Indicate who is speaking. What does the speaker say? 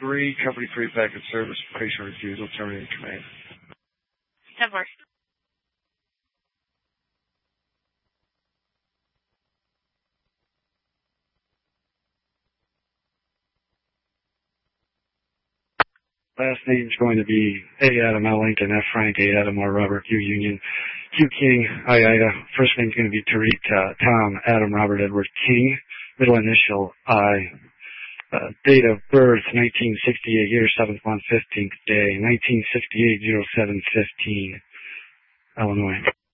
Speaker 1: 3, Company 3 back in service, patient refusal, terminate command.
Speaker 2: 10-4.
Speaker 1: Last name's going to be A. Adam L. Lincoln, F. Frank, A. Adam R. Robert, Q. Union, Q. King, I. Ida. First name's going to be Tariq, Tom, Adam Robert Edward King. Middle initial I. Date of birth 1968, year 7th month, 15th day, 1968, 0715, Illinois.